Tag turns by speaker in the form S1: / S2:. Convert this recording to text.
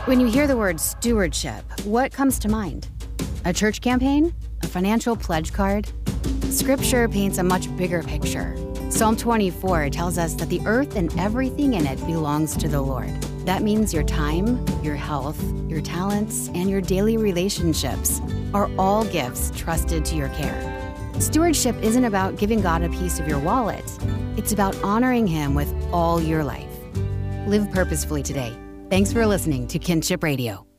S1: When you hear the word stewardship, what comes to mind? A church campaign? A financial pledge card? Scripture paints a much bigger picture. Psalm 24 tells us that the earth and everything in it belongs to the Lord. That means your time, your health, your talents, and your daily relationships are all gifts trusted to your care. Stewardship isn't about giving God a piece of your wallet. It's about honoring Him with all your life. Live purposefully today. Thanks for listening to Kinship Radio.